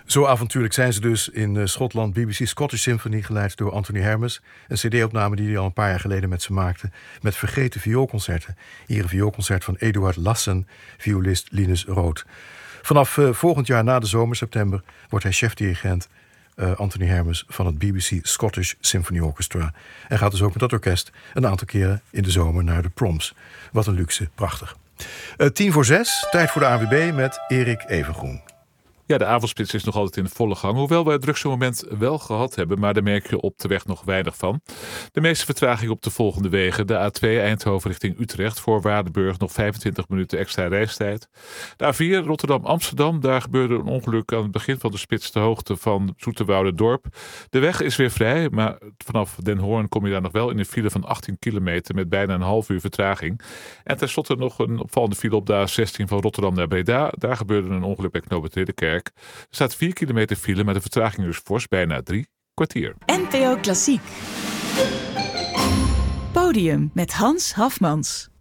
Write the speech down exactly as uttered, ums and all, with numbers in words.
Zo avontuurlijk zijn ze dus in uh, Schotland. B B C Scottish Symphony, geleid door Anthony Hermes. Een cd-opname die hij al een paar jaar geleden met ze maakte. Met vergeten vioolconcerten. Hier een vioolconcert van Eduard Lassen, violist Linus Roth. Vanaf uh, volgend jaar na de zomer, september, wordt hij chefdirigent uh, Anthony Hermes van het B B C Scottish Symphony Orchestra. En gaat dus ook met dat orkest een aantal keren in de zomer naar de proms. Wat een luxe, prachtig. Uh, tien voor zes, tijd voor de A W B met Erik Evengroen. Ja, de avondspits is nog altijd in volle gang. Hoewel we het drukste moment wel gehad hebben, maar daar merk je op de weg nog weinig van. De meeste vertraging op de volgende wegen. De A twee Eindhoven richting Utrecht. Voor Waardenburg nog vijfentwintig minuten extra reistijd. De A vier Rotterdam-Amsterdam. Daar gebeurde een ongeluk aan het begin van de spits ter hoogte van Zoeterwoude-dorp. De weg is weer vrij, maar vanaf Den Hoorn kom je daar nog wel in een file van achttien kilometer met bijna een half uur vertraging. En tenslotte nog een opvallende file op de A zestien van Rotterdam naar Breda. Daar gebeurde een ongeluk bij knooppunt Ridderkerk. Er staat vier kilometer file, maar de vertraging is fors, bijna drie kwartier. N P O Klassiek. Podium met Hans Hafmans.